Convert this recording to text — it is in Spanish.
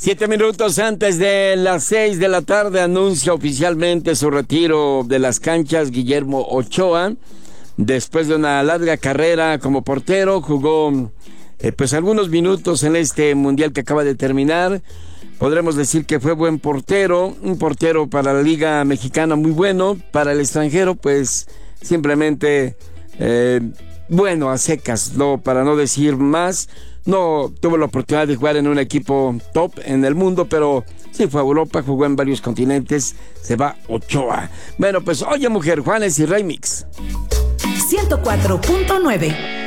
7 minutos antes de las 6 de la tarde anuncia oficialmente su retiro de las canchas Guillermo Ochoa. Después de una larga carrera como portero, jugó pues algunos minutos en este mundial que acaba de terminar. Podremos decir que fue buen portero, un portero para la Liga Mexicana muy bueno, para el extranjero pues simplemente bueno, a secas, no, para no decir más. No tuvo la oportunidad de jugar en un equipo top en el mundo, pero sí fue a Europa, jugó en varios continentes. Se va Ochoa. Bueno, pues oye mujer, Juanes y Remix 104.9